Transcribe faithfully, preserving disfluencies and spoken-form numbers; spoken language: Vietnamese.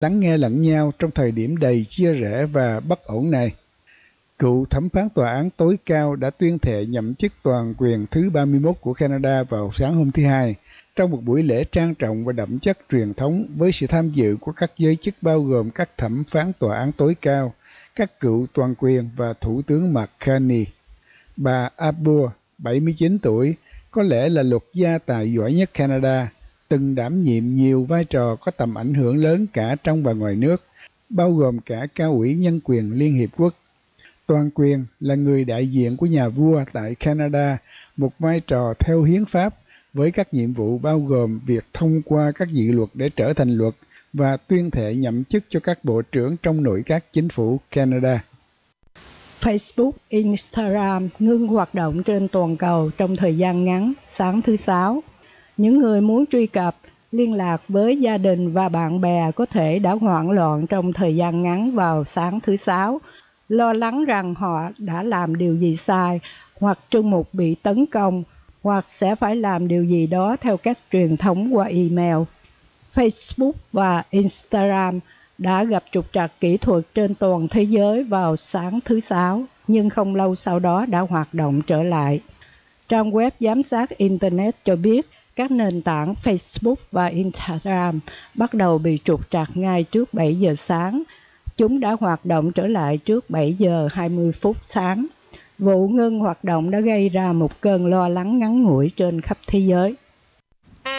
lắng nghe lẫn nhau trong thời điểm đầy chia rẽ và bất ổn này. Cựu thẩm phán tòa án tối cao đã tuyên thệ nhậm chức toàn quyền thứ ba mươi mốt của Canada vào sáng hôm thứ Hai, trong một buổi lễ trang trọng và đậm chất truyền thống với sự tham dự của các giới chức bao gồm các thẩm phán tòa án tối cao, các cựu toàn quyền và Thủ tướng Mark Carney. Bà Arbour, bảy mươi chín tuổi, có lẽ là luật gia tài giỏi nhất Canada, từng đảm nhiệm nhiều vai trò có tầm ảnh hưởng lớn cả trong và ngoài nước, bao gồm cả Cao ủy Nhân quyền Liên Hiệp Quốc. Toàn quyền là người đại diện của nhà vua tại Canada, một vai trò theo hiến pháp với các nhiệm vụ bao gồm việc thông qua các dự luật để trở thành luật và tuyên thệ nhậm chức cho các bộ trưởng trong nội các chính phủ Canada. Facebook, Instagram ngưng hoạt động trên toàn cầu trong thời gian ngắn sáng thứ Sáu. Những người muốn truy cập, liên lạc với gia đình và bạn bè có thể đã hoảng loạn trong thời gian ngắn vào sáng thứ Sáu, lo lắng rằng họ đã làm điều gì sai, hoặc Trương Mục bị tấn công, hoặc sẽ phải làm điều gì đó theo cách truyền thống qua email. Facebook và Instagram đã gặp trục trặc kỹ thuật trên toàn thế giới vào sáng thứ Sáu, nhưng không lâu sau đó đã hoạt động trở lại. Trang web giám sát Internet cho biết các nền tảng Facebook và Instagram bắt đầu bị trục trặc ngay trước bảy giờ sáng. Chúng đã hoạt động trở lại trước bảy giờ hai mươi phút sáng. Vụ ngưng hoạt động đã gây ra một cơn lo lắng ngắn ngủi trên khắp thế giới.